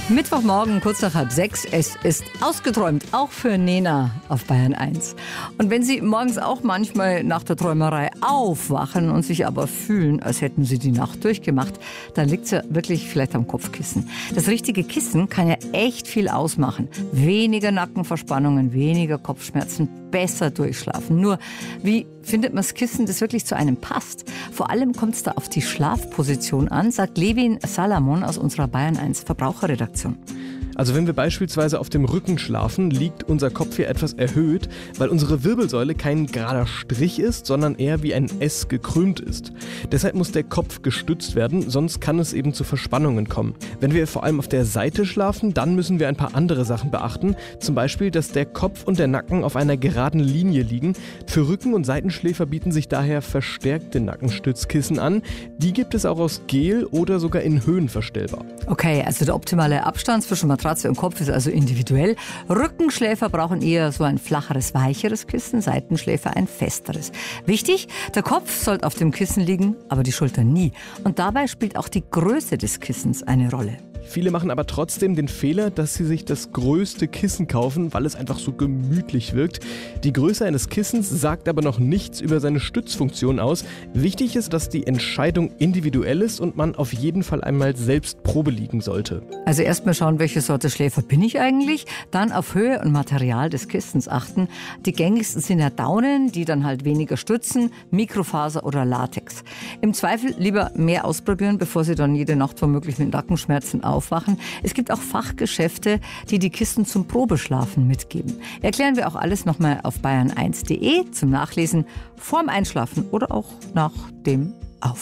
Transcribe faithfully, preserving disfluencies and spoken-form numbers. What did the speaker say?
Mittwochmorgen, kurz nach halb sechs. Es ist ausgeträumt, auch für Nena auf Bayern eins. Und wenn Sie morgens auch manchmal nach der Träumerei aufwachen und sich aber fühlen, als hätten Sie die Nacht durchgemacht, dann liegt es ja wirklich vielleicht am Kopfkissen. Das richtige Kissen kann ja echt viel ausmachen. Weniger Nackenverspannungen, weniger Kopfschmerzen, besser durchschlafen. Nur, wie findet man das Kissen, das wirklich zu einem passt? Vor allem kommt es da auf die Schlafposition an, sagt Levin Salamon aus unserer Bayern eins Verbraucherredaktion. Also wenn wir beispielsweise auf dem Rücken schlafen, liegt unser Kopf hier etwas erhöht, weil unsere Wirbelsäule kein gerader Strich ist, sondern eher wie ein S gekrümmt ist. Deshalb muss der Kopf gestützt werden, sonst kann es eben zu Verspannungen kommen. Wenn wir vor allem auf der Seite schlafen, dann müssen wir ein paar andere Sachen beachten. Zum Beispiel, dass der Kopf und der Nacken auf einer geraden Linie liegen. Für Rücken- und Seitenschläfer bieten sich daher verstärkte Nackenstützkissen an. Die gibt es auch aus Gel oder sogar in Höhen verstellbar. Okay, also der optimale Abstand zwischen Matratze und Kopf ist also individuell. Rückenschläfer brauchen eher so ein flacheres, weicheres Kissen, Seitenschläfer ein festeres. Wichtig, der Kopf sollte auf dem Kissen liegen, aber die Schultern nie. Und dabei spielt auch die Größe des Kissens eine Rolle. Viele machen aber trotzdem den Fehler, dass sie sich das größte Kissen kaufen, weil es einfach so gemütlich wirkt. Die Größe eines Kissens sagt aber noch nichts über seine Stützfunktion aus. Wichtig ist, dass die Entscheidung individuell ist und man auf jeden Fall einmal selbst Probe liegen sollte. Also erstmal schauen, welche Sorte Schläfer bin ich eigentlich, dann auf Höhe und Material des Kissens achten. Die gängigsten sind ja Daunen, die dann halt weniger stützen, Mikrofaser oder Latex. Im Zweifel lieber mehr ausprobieren, bevor Sie dann jede Nacht womöglich mit Nackenschmerzen aufwachen. Es gibt auch Fachgeschäfte, die die Kissen zum Probeschlafen mitgeben. Erklären wir auch alles nochmal auf bayern eins punkt de zum Nachlesen, vorm Einschlafen oder auch nach dem